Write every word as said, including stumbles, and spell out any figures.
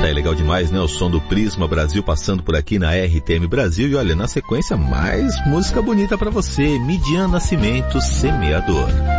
É legal demais, né? O som do Prisma Brasil passando por aqui na R T M Brasil. E olha, na sequência, mais música bonita pra você. Midian Nascimento, Semeador.